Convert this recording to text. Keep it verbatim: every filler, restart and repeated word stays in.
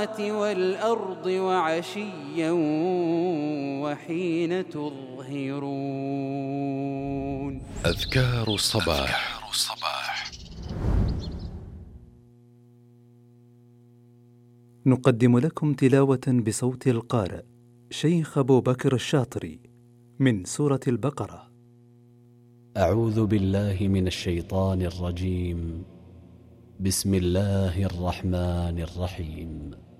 والأرض وعشيا وحين تظهرون. أذكار الصباح. أذكار الصباح. نقدم لكم تلاوة بصوت القارئ شيخ أبو بكر الشاطري من سورة البقرة. أعوذ بالله من الشيطان الرجيم. بسم الله الرحمن الرحيم.